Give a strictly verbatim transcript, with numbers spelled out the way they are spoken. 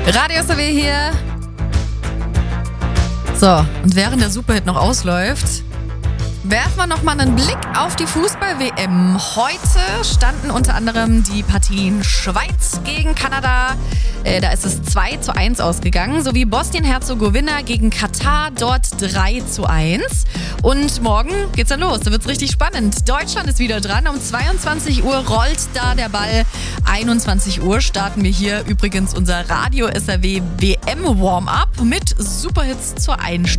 Radio S R W hier. So, und während der Superhit noch ausläuft, werfen wir nochmal einen Blick auf die Fußball-W M. Heute standen unter anderem die Partien Schweiz gegen Kanada. Äh, da ist es zwei zu eins ausgegangen, sowie Bosnien-Herzegowina gegen Katar, dort drei zu eins. Und morgen geht's dann los, da wird's richtig spannend. Deutschland ist wieder dran, um zweiundzwanzig Uhr rollt da der Ball. einundzwanzig Uhr starten wir hier übrigens unser Radio S R W W M Warm-Up mit Superhits zur Einstimmung.